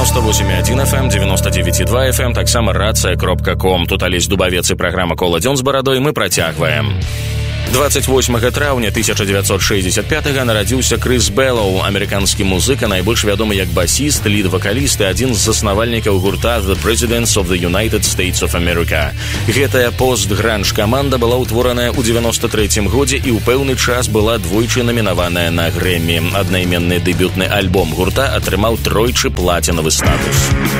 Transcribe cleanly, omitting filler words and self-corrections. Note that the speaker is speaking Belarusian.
98,1 FM, 99,2 FM, таксама рацыя.ком. Тут Алесь Дубавец і праграма «Кола дзён з барадой» мы працягваем. 28 траўня 1965-го нарадзіўся Крыс Бэллоу, амерыканскі музыка, найбольш вядомы як басіст, лід-вакаліст і адзін з заснавальнікаў гурта The Presidents of the United States of America. Гэтая пост-гранж-каманда была ўтвораная ў 93-м годзе і ў пэўны час была двойчы намінаваная на Грэмі. Аднайменны дэбютны альбом гурта атрымаў тройчы плацінавы статус.